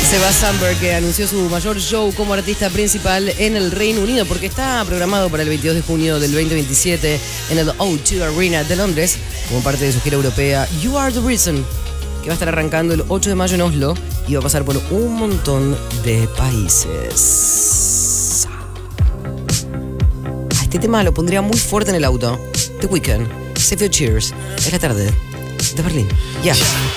Seba Sandberg, que anunció su mayor show como artista principal en el Reino Unido, porque está programado para el 22 de junio del 2027 en el O2 Arena de Londres, como parte de su gira europea You Are the Reason, que va a estar arrancando el 8 de mayo en Oslo y va a pasar por un montón de países. Este tema lo pondría muy fuerte en el auto. The Weeknd, Save Your Cheers, es la tarde de Berlín. Ya.